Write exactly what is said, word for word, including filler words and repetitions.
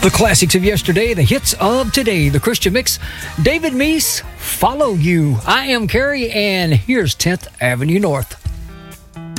The classics of yesterday, the hits of today, the Christian Mix. David Meese, Follow You. I am Carrie, and here's tenth Avenue North.